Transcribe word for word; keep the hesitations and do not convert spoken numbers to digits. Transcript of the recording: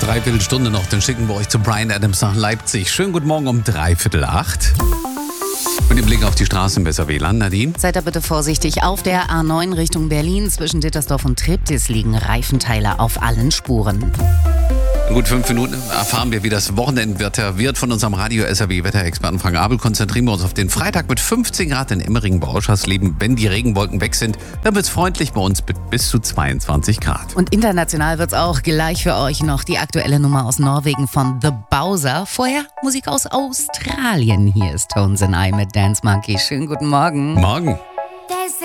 Dreiviertel Stunde noch, dann schicken wir euch zu Bryan Adams nach Leipzig. Schönen guten Morgen um dreiviertel acht. Mit dem Blick auf die Straßen besser W L A N, Nadine. Seid da bitte vorsichtig. Auf der A neun Richtung Berlin zwischen Dittersdorf und Treptis liegen Reifenteile auf allen Spuren. In gut fünf Minuten erfahren wir, wie das Wochenendwetter wird von unserem Radio-S R W-Wetterexperten Frank Abel. Konzentrieren wir uns auf den Freitag mit fünfzehn Grad in Emmering bei Oschersleben. Wenn die Regenwolken weg sind, dann wird es freundlich bei uns mit bis zu zweiundzwanzig Grad. Und international wird's auch gleich für euch noch die aktuelle Nummer aus Norwegen von The Bowser. Vorher Musik aus Australien. Hier ist Tones and I mit Dance Monkey. Schönen guten Morgen. Morgen.